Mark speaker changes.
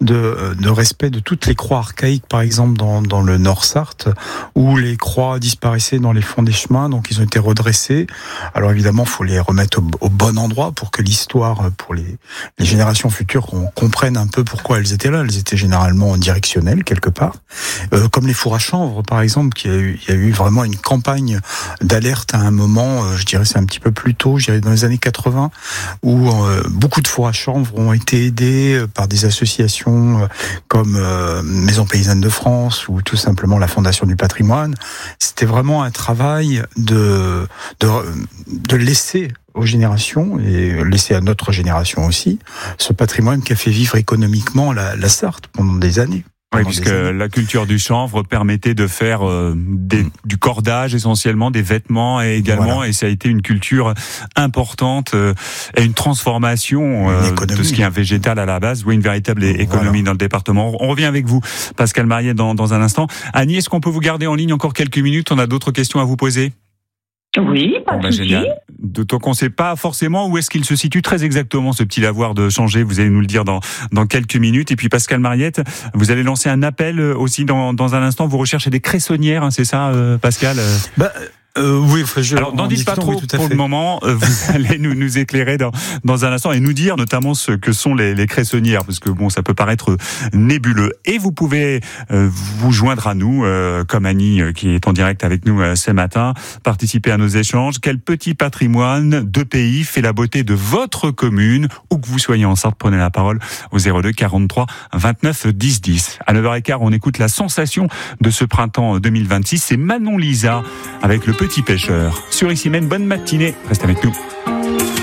Speaker 1: de respect de toutes les croix archaïques, par exemple dans le Nord-Sarthe, où les croix disparaissaient dans les fonds des chemins, donc ils ont été redressés. Alors évidemment, il faut les remettre au bon endroit pour que l'histoire, pour les générations futures, qu'on comprenne un peu pourquoi elles étaient là. Elles étaient généralement directionnelles, quelque part. Comme les fours à chanvre, par exemple, il y a eu vraiment une campagne d'alerte à un moment, je dirais c'est un petit peu plus tôt, je dirais dans les années 80, où beaucoup de fours à chanvre ont été aidés par des associations comme Maison Paysanne de France ou tout simplement la Fondation du Patrimoine. C'était vraiment un travail de laisser aux générations et laisser à notre génération aussi ce patrimoine qui a fait vivre économiquement la Sarthe pendant des années.
Speaker 2: Oui, puisque la culture du chanvre permettait de faire du cordage essentiellement, des vêtements et également, voilà. Et ça a été une culture importante et une transformation de ce qui est un végétal à la base, oui, une véritable économie dans le département. On revient avec vous, Pascal Mariette, dans un instant. Annie, est-ce qu'on peut vous garder en ligne encore quelques minutes? On a d'autres questions à vous poser.
Speaker 3: Oui, pas de souci.
Speaker 2: Génial. D'autant qu'on ne sait pas forcément où est-ce qu'il se situe très exactement, ce petit lavoir de Changé. Vous allez nous le dire dans quelques minutes. Et puis Pascal Mariette, vous allez lancer un appel aussi dans un instant. Vous recherchez des cressonnières, hein, c'est ça, Pascal?
Speaker 1: Oui,
Speaker 2: alors n'en dites pas trop pour le moment. Vous allez nous éclairer dans un instant et nous dire notamment ce que sont les cressonnières, parce que bon, ça peut paraître nébuleux. Et vous pouvez vous joindre à nous, comme Annie qui est en direct avec nous ce matin, participer à nos échanges. Quel petit patrimoine de pays fait la beauté de votre commune, où que vous soyez en Sarthe? Prenez la parole au 02 43 29 10 10. À 9h15, on écoute la sensation de ce printemps 2026. C'est Manon Lisa avec le Petit Pêcheur. Sur ici même, bonne matinée. Restez avec nous.